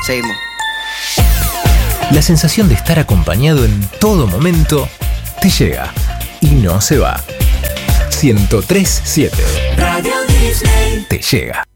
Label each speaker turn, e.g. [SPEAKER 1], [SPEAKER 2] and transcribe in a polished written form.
[SPEAKER 1] Seguimos.
[SPEAKER 2] La sensación de estar acompañado en todo momento te llega y no se va. 103.7 Radio Disney te llega.